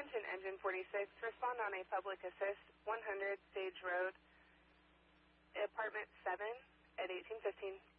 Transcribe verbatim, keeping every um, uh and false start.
Attention Engine forty-six, respond on a public assist, one hundred Sage Road, apartment seven at eighteen fifteen.